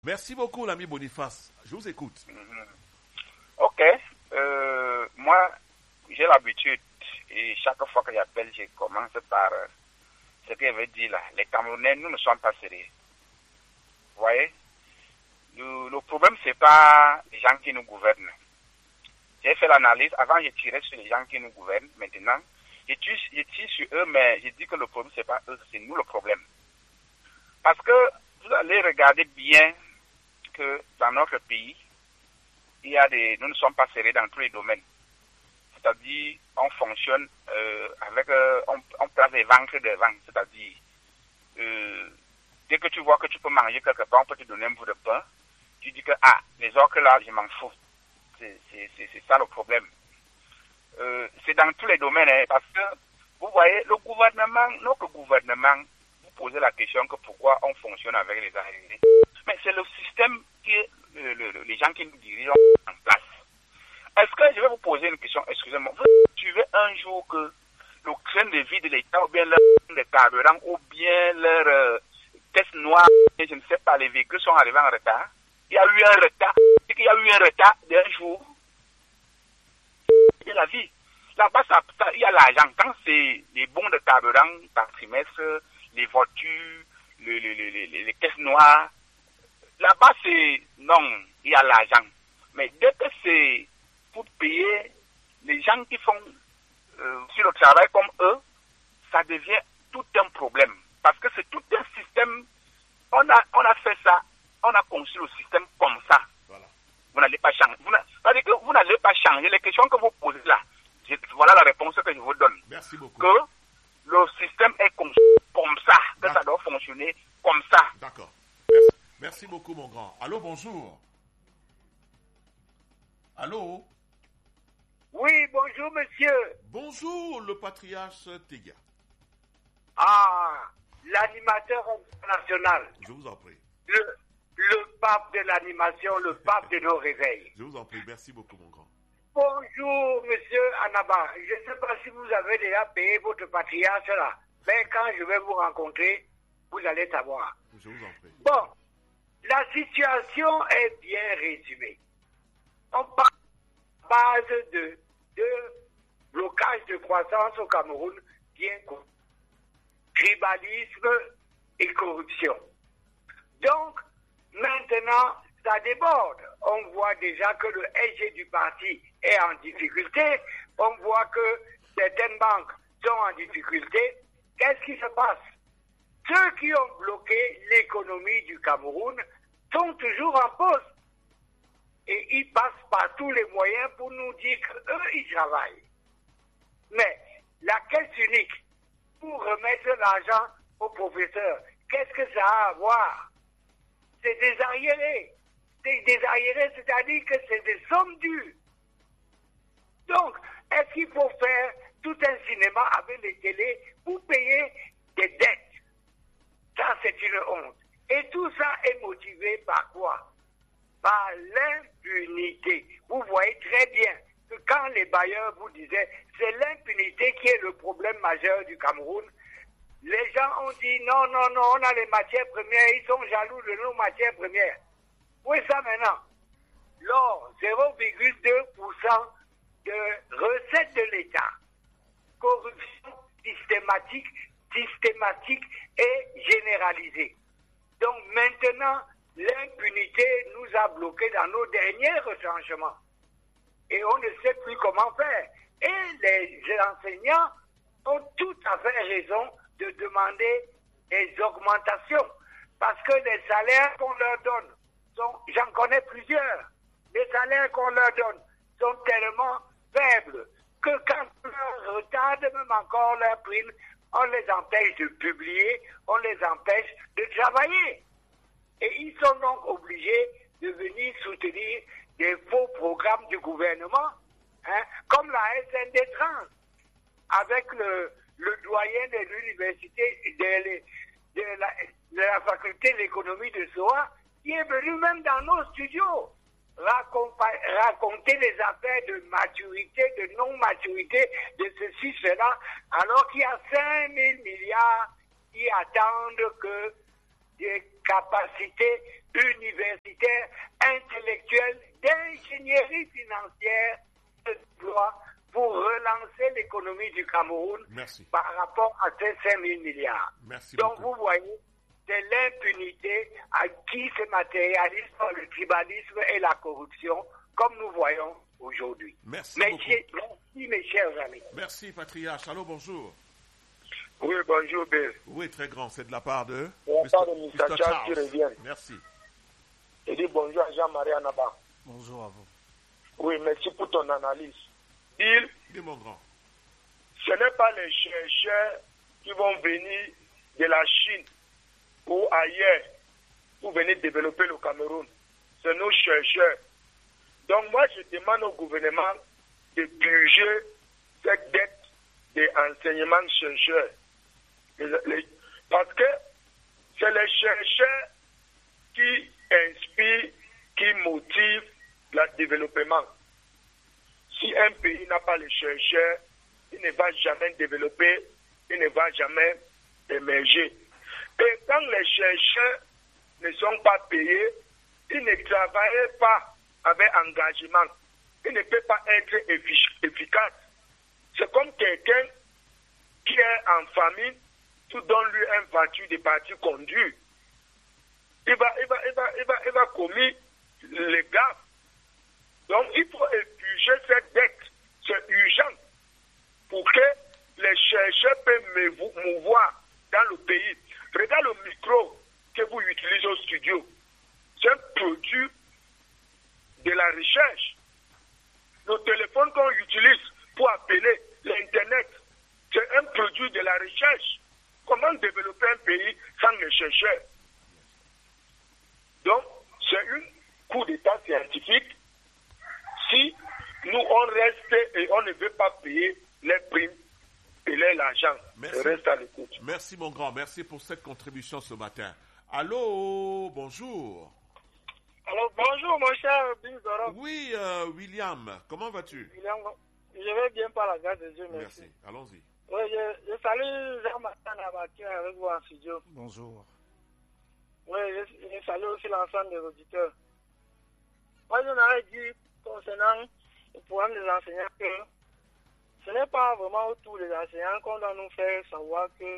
Merci beaucoup, l'ami Boniface. Je vous écoute. Ok. Moi, j'ai l'habitude, et chaque fois que j'appelle, je commence par ce qu'elle veut dire là. Les Camerounais, nous ne sommes pas sérieux. Vous voyez? Le problème, c'est pas les gens qui nous gouvernent. J'ai fait l'analyse. Avant, j'ai tiré sur les gens qui nous gouvernent. Maintenant, je tire sur eux, mais je dis que le problème, c'est pas eux, c'est nous le problème. Parce que vous allez regarder bien que dans notre pays, nous ne sommes pas serrés dans tous les domaines. C'est-à-dire, on fonctionne on place des vents de vent. C'est-à-dire, dès que tu vois que tu peux manger quelque part, on peut te donner un bout de pain. Tu dis que, les autres là, je m'en fous. C'est ça le problème. C'est dans tous les domaines, hein, parce que, vous voyez, notre gouvernement, vous posez la question que pourquoi on fonctionne avec les arriérés. Mais c'est le système que les gens qui nous dirigent en place. Est-ce que je vais vous poser une question, excusez-moi, vous suivez un jour que le train de vie de l'État, ou bien leur carburant, ou bien leur test noir, je ne sais pas, les véhicules sont arrivés en retard? Il y a eu un retard. C'est qu'il y a eu un retard d'un jour. C'est la vie. Là-bas, il y a l'argent. Quand c'est les bons de carburant par trimestre, les voitures, les caisses noires, là-bas, non, il y a l'argent. Mais dès que c'est pour payer les gens qui font sur le travail comme eux, ça devient tout un problème. Parce que c'est tout un système. On a fait ça. On a conçu le système comme ça. Voilà. Vous n'allez pas changer. Vous n'allez pas changer les questions que vous posez là. Voilà la réponse que je vous donne. Merci beaucoup. Que le système est conçu comme ça, que ça doit fonctionner comme ça. D'accord. Merci beaucoup, mon grand. Allô, bonjour. Allô? Oui, bonjour, monsieur. Bonjour, le patriarche Tegia. L'animateur international. Je vous en prie. Le pape de l'animation, le pape de nos réveils. Je vous en prie, merci beaucoup, mon grand. Bonjour, monsieur Anaba. Je ne sais pas si vous avez déjà payé votre patriarche là, mais quand je vais vous rencontrer, vous allez savoir. Je vous en prie. Bon, la situation est bien résumée. On parle de base de blocage de croissance au Cameroun, bien connu. Tribalisme et corruption. Donc, maintenant, ça déborde. On voit déjà que le SG du parti est en difficulté. On voit que certaines banques sont en difficulté. Qu'est-ce qui se passe? Ceux qui ont bloqué l'économie du Cameroun sont toujours en poste. Et ils passent par tous les moyens pour nous dire qu'eux, ils travaillent. Mais la caisse unique, pour remettre l'argent aux professeurs, qu'est-ce que ça a à voir? C'est des arriérés. C'est des arriérés, c'est-à-dire que c'est des sommes dues. Donc, est-ce qu'il faut faire tout un cinéma avec les télés pour payer des dettes? Ça, c'est une honte. Et tout ça est motivé par quoi? Par l'impunité. Vous voyez très bien que quand les bailleurs vous disaient c'est l'impunité qui est le problème majeur du Cameroun, les gens ont dit non, on a les matières premières, ils sont jaloux de nos matières premières. Oui, ça maintenant. Lors 0,2% de recettes de l'État, corruption systématique et généralisée. Donc maintenant, l'impunité nous a bloqués dans nos derniers retranchements. Et on ne sait plus comment faire. Et les enseignants ont tout à fait raison de demander des augmentations. Parce que les salaires qu'on leur donne, j'en connais plusieurs, les salaires qu'on leur donne sont tellement faibles que quand on leur retarde même encore leur prime, on les empêche de publier, on les empêche de travailler. Et ils sont donc obligés de venir soutenir des faux programmes du gouvernement, comme la SND Trans, avec le doyen de l'université, de la faculté d'économie de SOA, qui est venu même dans nos studios raconter les affaires de maturité, de non-maturité, de ceci, cela, alors qu'il y a 5 000 milliards qui attendent que des capacités universitaires, intellectuelles, d'ingénierie financière, d'emploi pour relancer l'économie du Cameroun par rapport à ces 5 000 milliards. Donc vous voyez, c'est l'impunité à qui se matérialise par le tribalisme et la corruption, comme nous voyons aujourd'hui. Merci mes chers amis. Merci, Patriarche. Allô, bonjour. Oui, bonjour, Bill. Oui, très grand. C'est de la part de Mr. Charles qui revient. Merci. Je dis bonjour à Jean-Marie Anaba. Bonjour à vous. Oui, merci pour ton analyse. Bill, dis mon grand. Ce n'est pas les chercheurs qui vont venir de la Chine ou ailleurs pour venir développer le Cameroun. C'est nos chercheurs. Donc moi, je demande au gouvernement de purger cette dette d'enseignement chercheurs. Parce que c'est les chercheurs qui inspirent, qui motivent le développement. Si un pays n'a pas les chercheurs, il ne va jamais développer, il ne va jamais émerger. Et quand les chercheurs ne sont pas payés, ils ne travaillent pas avec engagement. Ils ne peuvent pas être efficaces. C'est comme quelqu'un qui est en famille, tu donnes lui une voiture de parti conduit. Il va commettre les gaffes. Donc il faut épuiser cette dette. C'est urgent pour que les chercheurs puissent mouvoir dans le pays. Regarde le micro que vous utilisez au studio. C'est un produit de la recherche. Le téléphone qu'on utilise pour appeler l'Internet, c'est un produit de la recherche. Comment développer un pays sans les chercheurs? Donc, c'est un coup d'état scientifique. Si nous, on reste et on ne veut pas payer les primes et l'argent, on reste à l'écoute. Merci, mon grand. Merci pour cette contribution ce matin. Allô, bonjour. Alors, bonjour, mon cher Bill Zorok. Oui, William, comment vas-tu? William, je vais bien par la grâce de Dieu, merci. Merci, allons-y. Oui, je salue Jean-Martin Nabaki avec vous en studio. Bonjour. Oui, je salue aussi l'ensemble des auditeurs. Moi, je m'avais dit concernant le programme des enseignants que ce n'est pas vraiment tous les enseignants qu'on doit nous faire savoir que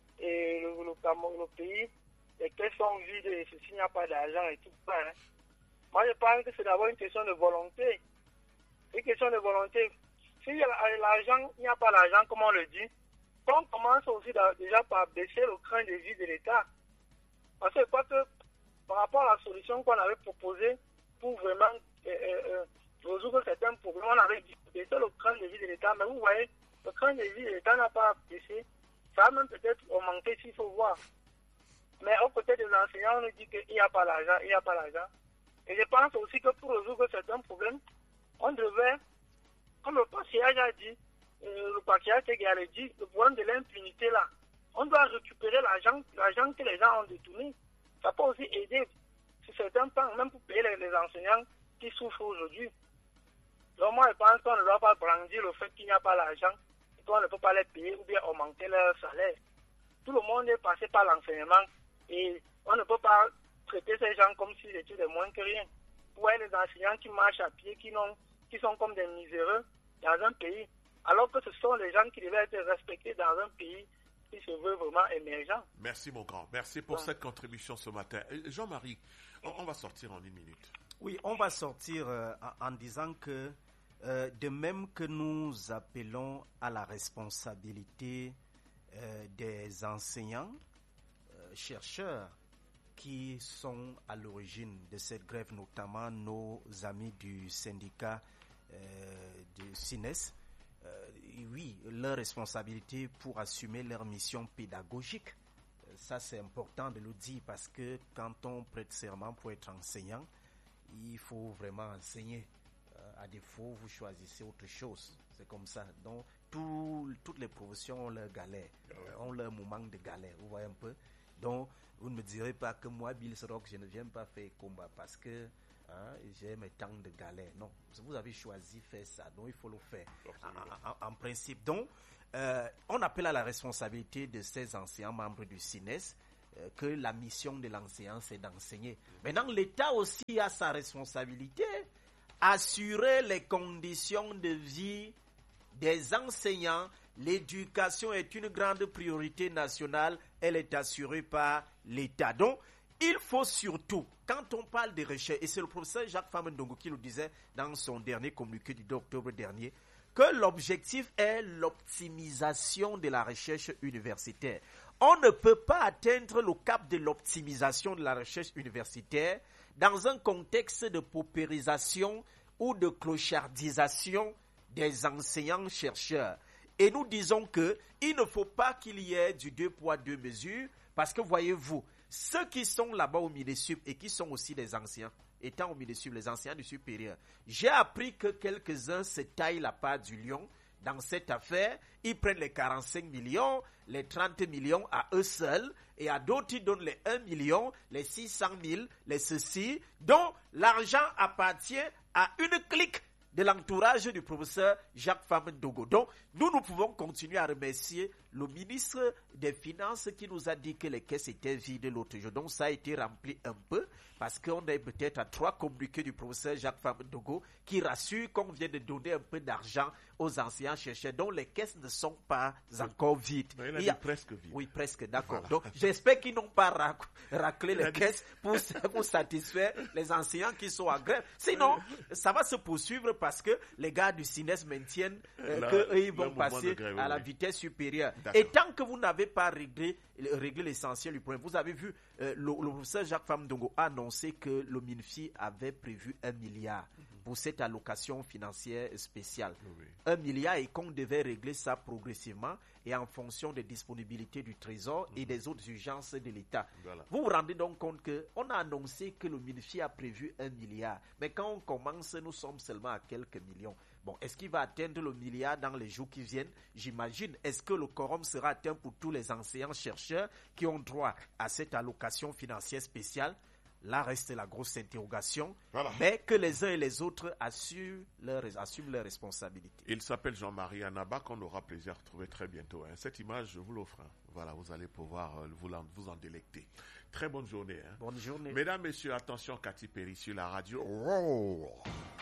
le pays, les caisses sont vides et s'il n'y a pas d'argent et tout ça. Hein. Moi, je pense que c'est d'abord une question de volonté. C'est une question de volonté. S'il y a l'argent, il n'y a pas d'argent, comme on le dit, on commence aussi déjà par baisser le train de vie de l'État. Parce que je crois que par rapport à la solution qu'on avait proposée pour vraiment résoudre certains problèmes, on avait dit baisser le train de vie de l'État. Mais vous voyez, le train de vie de l'État n'a pas baissé. Ça a même peut-être augmenté s'il faut voir. Mais au côté des enseignants, on nous dit qu'il n'y a pas l'argent, il n'y a pas l'argent. Et je pense aussi que pour résoudre certains problèmes, on devait, comme le patriarche a dit, le patriarche a dit, le problème de l'impunité là, on doit récupérer l'argent que les gens ont détourné. Ça peut aussi aider sur certains plans, même pour payer les enseignants qui souffrent aujourd'hui. Donc moi, je pense qu'on ne doit pas brandir le fait qu'il n'y a pas l'argent et qu'on ne peut pas les payer ou bien augmenter leur salaire. Tout le monde est passé par l'enseignement et on ne peut pas traiter ces gens comme s'ils étaient de moins que rien. Vous voyez les enseignants qui marchent à pied, qui sont comme des miséreux dans un pays, alors que ce sont les gens qui devaient être respectés dans un pays qui se veut vraiment émergent. Merci mon grand, merci pour cette contribution ce matin. Jean-Marie, on va sortir en 1 minute. Oui, on va sortir en disant que de même que nous appelons à la responsabilité des enseignants, chercheurs qui sont à l'origine de cette grève, notamment nos amis du syndicat du SINES, oui, leur responsabilité pour assumer leur mission pédagogique. Ça, c'est important de le dire parce que quand on prête serment pour être enseignant, il faut vraiment enseigner. À défaut, vous choisissez autre chose. C'est comme ça. Donc, toutes les professions ont leur galère, ont leur moment de galère. Vous voyez un peu? Donc, vous ne me direz pas que moi, Bill Zorok, je ne viens pas faire combat parce que j'ai mes temps de galère. Non, vous avez choisi de faire ça, donc il faut le faire en principe. Donc, on appelle à la responsabilité de ces anciens membres du SINES que la mission de l'enseignant, c'est d'enseigner. Maintenant, l'État aussi a sa responsabilité, assurer les conditions de vie des enseignants. L'éducation est une grande priorité nationale, elle est assurée par l'État. Donc, il faut surtout, quand on parle de recherche, et c'est le professeur Jacques Famendongo qui le disait dans son dernier communiqué du 2 octobre dernier, que l'objectif est l'optimisation de la recherche universitaire. On ne peut pas atteindre le cap de l'optimisation de la recherche universitaire dans un contexte de paupérisation ou de clochardisation des enseignants-chercheurs. Et nous disons qu'il ne faut pas qu'il y ait du 2 poids 2 mesures, parce que voyez-vous, ceux qui sont là-bas au Minesup et qui sont aussi des anciens, étant au Minesup, les enseignants du supérieur, j'ai appris que quelques-uns se taillent la part du lion dans cette affaire. Ils prennent les 45 millions, les 30 millions à eux seuls, et à d'autres ils donnent les 1 million, les 600 000, les ceci, dont l'argent appartient à une clique de l'entourage du professeur Jacques Famendongo. Donc, nous pouvons continuer à remercier le ministre des Finances qui nous a dit que les caisses étaient vides l'autre jour. Donc, ça a été rempli un peu parce qu'on est peut-être à 3 communiqués du professeur Jacques Famendongo qui rassure qu'on vient de donner un peu d'argent aux anciens chercheurs dont les caisses ne sont pas encore vides. Il a dit presque vides. Oui, presque, d'accord. Voilà. Donc, j'espère qu'ils n'ont pas raclé les caisses pour satisfaire les enseignants qui sont à grève. Sinon, ça va se poursuivre parce que les gars du CINES maintiennent qu'ils vont passer à la vitesse supérieure. Et tant que vous n'avez pas réglé l'essentiel du problème, vous avez vu, le professeur Jacques Famendongo a annoncé que le MINFI avait prévu 1 milliard pour cette allocation financière spéciale. 1 milliard et qu'on devait régler ça progressivement et en fonction des disponibilités du Trésor et des autres urgences de l'État. Voilà. Vous vous rendez donc compte qu'on a annoncé que le MINFI a prévu 1 milliard. Mais quand on commence, nous sommes seulement à quelques millions. Bon, est-ce qu'il va atteindre le milliard dans les jours qui viennent? J'imagine. Est-ce que le quorum sera atteint pour tous les enseignants-chercheurs qui ont droit à cette allocation financière spéciale? Là reste la grosse interrogation, voilà. Mais que les uns et les autres assument leurs responsabilités. Il s'appelle Jean-Marie Anaba, qu'on aura plaisir à retrouver très bientôt. Cette image, je vous l'offre. Voilà, vous allez pouvoir vous en délecter. Très bonne journée. Bonne journée. Mesdames, Messieurs, attention, Cathy Perry sur la radio. Oh.